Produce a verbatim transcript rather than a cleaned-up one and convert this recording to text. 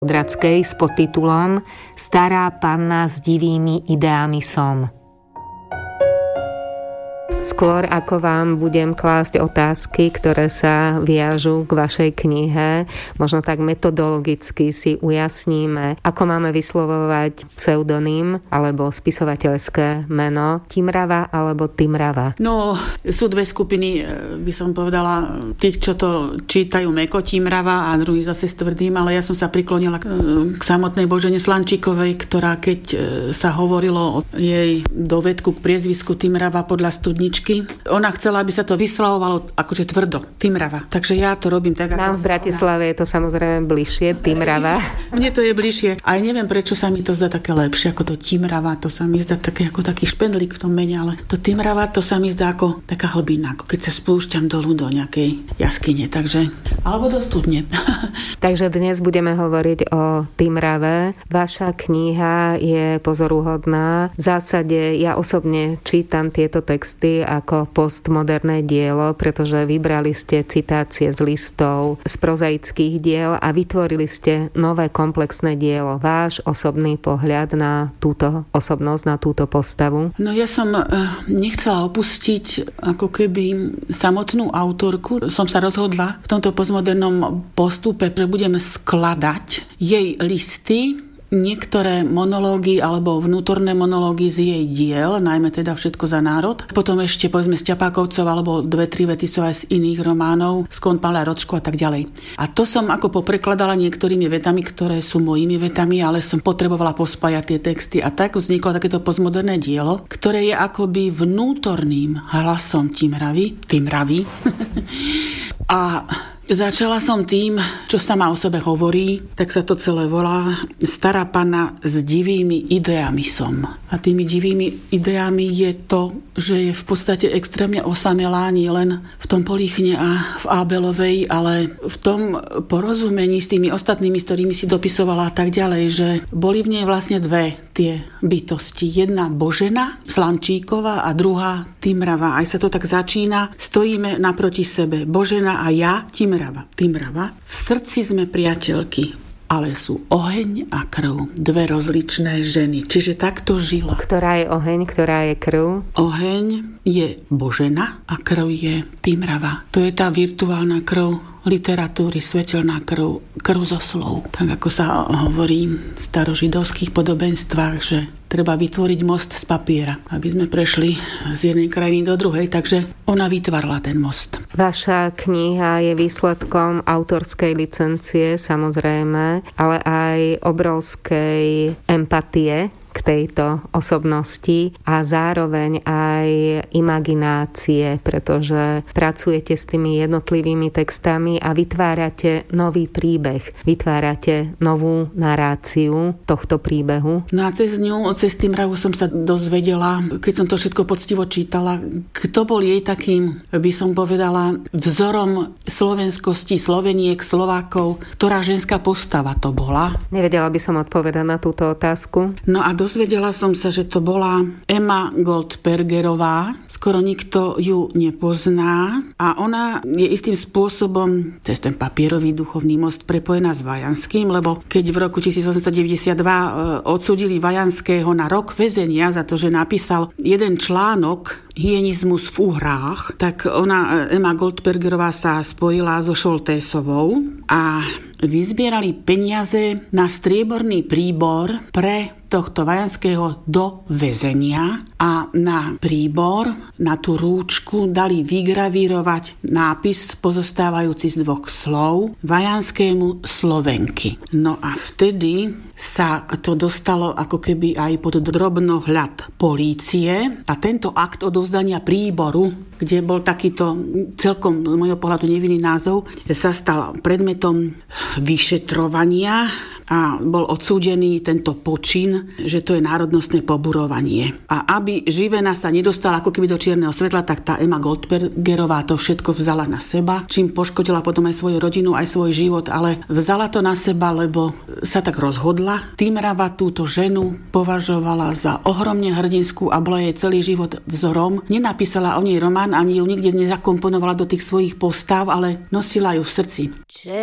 Drackej s podtitulom Stará panna s divými ideami som. Skôr ako vám budem klásť otázky, ktoré sa viažú k vašej knihe, možno tak metodologicky si ujasníme, ako máme vyslovovať pseudonym alebo spisovateľské meno Timrava alebo Timrava. No, sú dve skupiny, by som povedala, tých, čo to čítajú mäko Timrava a druhý zase s tvrdým, ale ja som sa priklonila k, k samotnej Božene Slančíkovej, ktorá keď sa hovorilo o jej dovedku k priezvisku Timrava podľa studničky, ona chcela, aby sa to vyslovovalo akože tvrdo, Timrava. Takže ja to robím tak, ako... Nám v Bratislave je to samozrejme bližšie, Timrava. Mne to je bližšie. Aj neviem, prečo sa mi to zdá také lepšie ako to Timrava. To sa mi zdá také, ako taký špendlík v tom mene, ale to Timrava, to sa mi zdá ako taká hlbina, ako keď sa spúšťam dolu do nejakej jaskyne. Takže, alebo do studne. Takže dnes budeme hovoriť o Timrave. Vaša kniha je pozoruhodná. V zásade ja osobne čítam tieto texty ako postmoderné dielo, pretože vybrali ste citácie z listov, z prozaických diel a vytvorili ste nové komplexné dielo. Váš osobný pohľad na túto osobnosť, na túto postavu? No ja som nechcela opustiť ako keby samotnú autorku. Som sa rozhodla v tomto postmodernom postupe, že budem skladať jej listy, niektoré monológy alebo vnútorné monológy z jej diel, najmä teda Všetko za národ. Potom ešte povedzme z Ťapákovcov alebo dve, tri vety sú aj z iných románov, z Konpala Ročku a tak ďalej. A to som ako poprekladala niektorými vetami, ktoré sú mojimi vetami, ale som potrebovala pospájať tie texty a tak vzniklo takéto postmoderné dielo, ktoré je akoby vnútorným hlasom Timravy, Timravy. A začala som tým, čo sa ma o sebe hovorí, tak sa to celé volá Stará panna s divými ideami som. A tými divými ideami je to, že je v podstate extrémne osamelá nie len v tom Políchne a v Ábelovej, ale v tom porozumení s tými ostatnými, s ktorými si dopisovala a tak ďalej, že boli v nej vlastne dve tie bytosti. Jedna Božena Slančíková a druhá Timrava. Aj sa to tak začína. Stojíme naproti sebe. Božena a ja, Timrava. Timrava. V srdci sme priateľky, ale sú oheň a krv. Dve rozličné ženy. Čiže takto žila. Ktorá je oheň, ktorá je krv? Oheň je Božena a krv je Timrava. To je tá virtuálna krv literatúry, svetelná krv, krv zo slov. Tak ako sa hovorí v starožidovských podobenstvách, že treba vytvoriť most z papiera, aby sme prešli z jednej krajiny do druhej, takže ona vytvárala ten most. Vaša kniha je výsledkom autorskej licencie, samozrejme, ale aj obrovskej empatie k tejto osobnosti a zároveň aj imaginácie, pretože pracujete s tými jednotlivými textami a vytvárate nový príbeh, vytvárate novú naráciu tohto príbehu. No a cez ňu, cez Timravu som sa dozvedela, keď som to všetko poctivo čítala, kto bol jej takým, by som povedala, vzorom slovenskosti, Sloveniek, Slovákov, ktorá ženská postava to bola. Nevedela by som odpovedať na túto otázku. No a dozvedela som sa, že to bola Emma Goldbergerová. Skoro nikto ju nepozná. A ona je istým spôsobom cez ten papierový duchovný most prepojená s Vajanským, lebo keď v roku tisícosemstodeväťdesiatdva odsúdili Vajanského na rok väzenia za to, že napísal jeden článok Hyenizmus v Uhrách, tak ona, Emma Goldbergerová, sa spojila so Šoltésovou a vyzbierali peniaze na strieborný príbor pre tohto Vajanského do väzenia a na príbor, na tú rúčku dali vygravírovať nápis pozostávajúci z dvoch slov Vajanskému Slovenky. No a vtedy sa to dostalo ako keby aj pod drobnohľad polície a tento akt odovzdania príboru, kde bol takýto celkom z môjho pohľadu nevinný názov, sa stal predmetom vyšetrovania a bol odsúdený tento počin, že to je národnostné poburovanie. A aby Živena sa nedostala ako keby do čierneho svetla, tak tá Emma Goldbergerová to všetko vzala na seba, čím poškodila potom aj svoju rodinu, aj svoj život, ale vzala to na seba, lebo sa tak rozhodla. Timrava túto ženu považovala za ohromne hrdinskú a bola jej celý život vzorom. Nenapísala o nej román, ani ju nikde nezakomponovala do tých svojich postav, ale nosila ju v srdci.